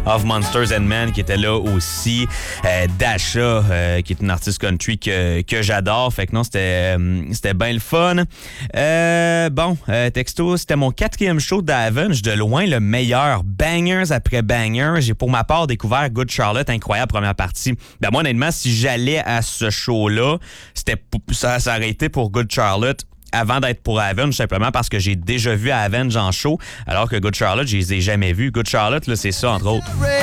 of Monsters and Men qui était là aussi. Dasha, qui est une artiste country que j'adore. Fait que non, c'était bien le fun. Texto, c'était mon 4e show d'Avenge, de loin le meilleur. Bangers après bangers. J'ai pour ma part découvert Good Charlotte, incroyable première partie. Ben moi, honnêtement, si j'allais à ce show-là, ça aurait été pour Good Charlotte avant d'être pour Avenge, simplement parce que j'ai déjà vu Avenge en show, alors que Good Charlotte, je les ai jamais vus. Good Charlotte, là, c'est ça, entre autres.